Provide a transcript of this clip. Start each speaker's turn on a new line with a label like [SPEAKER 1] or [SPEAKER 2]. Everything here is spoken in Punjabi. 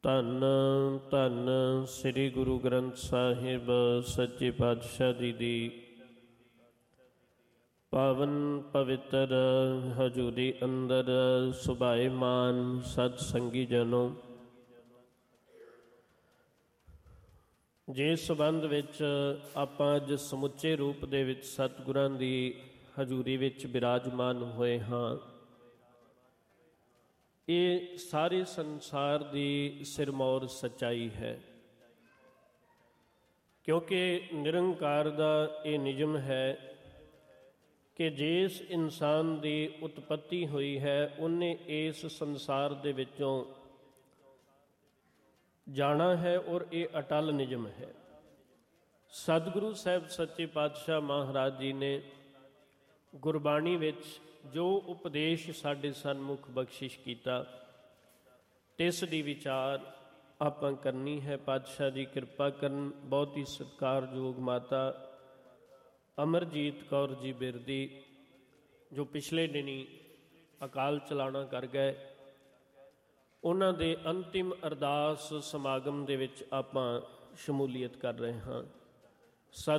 [SPEAKER 1] ਧੰਨ ਧੰਨ ਸ੍ਰੀ ਗੁਰੂ ਗ੍ਰੰਥ ਸਾਹਿਬ ਸੱਚੇ ਪਾਤਸ਼ਾਹ ਜੀ ਦੀ ਪਾਵਨ ਪਵਿੱਤਰ ਹਜ਼ੂਰੀ ਅੰਦਰ ਸੁਭਾਏਮਾਨ ਸਤ ਸੰਗੀ ਜਨੋ, ਜਿਸ ਸੰਬੰਧ ਵਿੱਚ ਆਪਾਂ ਅੱਜ ਸਮੁੱਚੇ ਰੂਪ ਦੇ ਵਿੱਚ ਸਤਿਗੁਰਾਂ ਦੀ ਹਜ਼ੂਰੀ ਵਿੱਚ ਬਿਰਾਜਮਾਨ ਹੋਏ ਹਾਂ, ਇਹ ਸਾਰੇ ਸੰਸਾਰ ਦੀ ਸਿਰਮੌਰ ਸੱਚਾਈ ਹੈ। ਕਿਉਂਕਿ ਨਿਰੰਕਾਰ ਦਾ ਇਹ ਨਿਯਮ ਹੈ ਕਿ ਜਿਸ ਇਨਸਾਨ ਦੀ ਉਤਪੱਤੀ ਹੋਈ ਹੈ ਉਹਨੇ ਇਸ ਸੰਸਾਰ ਦੇ ਵਿੱਚੋਂ ਜਾਣਾ ਹੈ, ਔਰ ਇਹ ਅਟਲ ਨਿਯਮ ਹੈ। ਸਤਿਗੁਰੂ ਸਾਹਿਬ ਸੱਚੇ ਪਾਤਸ਼ਾਹ ਮਹਾਰਾਜ ਜੀ ਨੇ ਗੁਰਬਾਣੀ ਵਿੱਚ ਜੋ ਉਪਦੇਸ਼ ਸਾਡੇ ਸਨਮੁਖ ਬਖਸ਼ਿਸ਼ ਕੀਤਾ, ਤਿਸ ਦੀ ਵਿਚਾਰ ਆਪਾਂ ਕਰਨੀ ਹੈ। ਪਾਤਸ਼ਾਹ ਜੀ ਕਿਰਪਾ ਕਰਨ। ਬਹੁਤ ਹੀ ਸਤਿਕਾਰਯੋਗ ਮਾਤਾ ਅਮਰਜੀਤ ਕੌਰ ਜੀ ਬਿਰਦੀ, ਜੋ ਪਿਛਲੇ ਦਿਨੀਂ ਅਕਾਲ ਚਲਾਣਾ ਕਰ ਗਏ, ਉਹਨਾਂ ਦੇ ਅੰਤਿਮ ਅਰਦਾਸ ਸਮਾਗਮ ਦੇ ਵਿੱਚ ਆਪਾਂ ਸ਼ਮੂਲੀਅਤ ਕਰ ਰਹੇ ਹਾਂ।